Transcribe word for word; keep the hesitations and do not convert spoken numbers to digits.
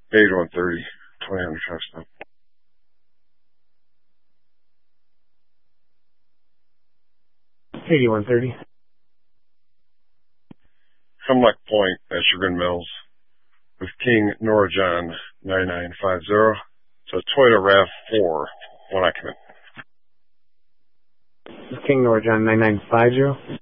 eighty-one thirty, twenty hundred truck stop. eighty-one thirty. Hemlock Point at Sugar Mills with King Nora John nine nine five zero. It's a Toyota RAV four when I come in. King Nora John nine nine five zero.